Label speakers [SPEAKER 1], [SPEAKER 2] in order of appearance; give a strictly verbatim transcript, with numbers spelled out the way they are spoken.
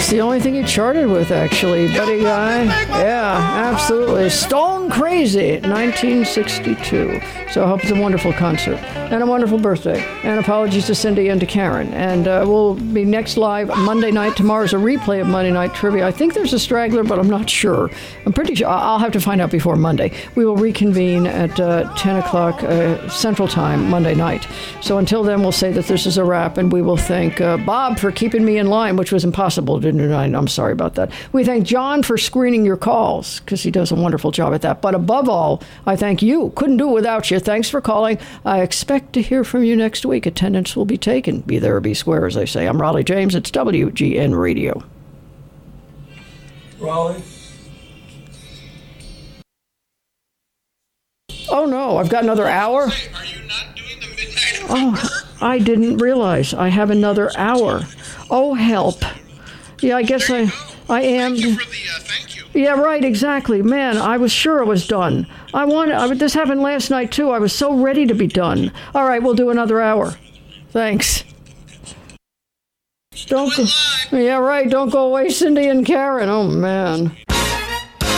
[SPEAKER 1] That's the only thing he charted with, actually. Buddy Guy. Yeah, absolutely. Stone Crazy, nineteen sixty-two. So I hope it's a wonderful concert and a wonderful birthday. And apologies to Cindy and to Karen. And uh, we'll be next live Monday night. Tomorrow's a replay of Monday Night Trivia. I think there's a straggler, but I'm not sure. I'm pretty sure. I'll have to find out before Monday. We will reconvene at uh, ten o'clock uh, Central Time Monday night. So until then, we'll say that this is a wrap, and we will thank uh, Bob for keeping me in line, which was impossible, didn't I? I'm sorry about that. We thank John for screening your calls, because he does a wonderful job at that. But above all, I thank you. Couldn't do it without you. Thanks for calling. I expect to hear from you next week. Attendance will be taken. Be there or be square, as they say. I'm Raleigh James. It's W G N Radio.
[SPEAKER 2] Raleigh?
[SPEAKER 1] Oh, no. I've got another hour?
[SPEAKER 3] Are you not doing the midnight
[SPEAKER 1] Oh, I didn't realize I have another hour. Oh, help. Yeah, I guess I, I am.
[SPEAKER 3] Thank you for the uh, thank you.
[SPEAKER 1] Yeah, right, exactly. Man, I was sure I was done. I wanted, I, this happened last night, too. I was so ready to be done. All right, we'll do another hour. Thanks. Don't go, yeah, right. Don't go away, Cindy and Karen. Oh, man.